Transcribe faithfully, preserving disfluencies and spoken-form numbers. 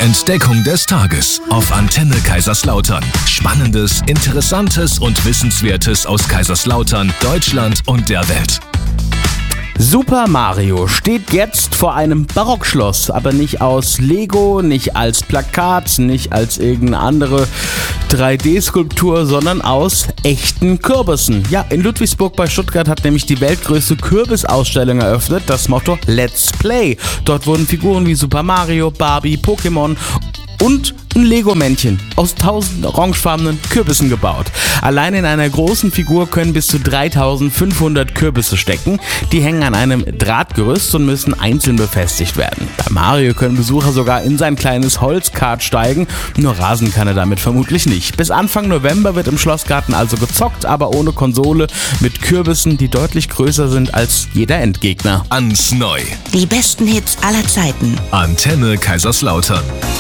Entdeckung des Tages auf Antenne Kaiserslautern. Spannendes, Interessantes und Wissenswertes aus Kaiserslautern, Deutschland und der Welt. Super Mario steht jetzt vor einem Barockschloss, aber nicht aus Lego, nicht als Plakat, nicht als irgendeine andere drei D-Skulptur, sondern aus echten Kürbissen. Ja, in Ludwigsburg bei Stuttgart hat nämlich die weltgrößte Kürbisausstellung eröffnet, das Motto Let's Play. Dort wurden Figuren wie Super Mario, Barbie, Pokémon und ein Lego-Männchen aus tausend orangefarbenen Kürbissen gebaut. Allein in einer großen Figur können bis zu dreitausendfünfhundert Kürbisse stecken. Die hängen an einem Drahtgerüst und müssen einzeln befestigt werden. Bei Mario können Besucher sogar in sein kleines Holzkart steigen, nur rasen kann er damit vermutlich nicht. Bis Anfang November wird im Schlossgarten also gezockt, aber ohne Konsole, mit Kürbissen, die deutlich größer sind als jeder Endgegner. Ans Neu. Die besten Hits aller Zeiten. Antenne Kaiserslautern.